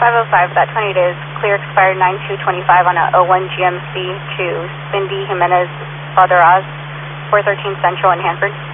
505, that 20 days, clear expired 9/2/25 on a 01 GMC to Cindy Jimenez Father Oz, 413 Central in Hanford.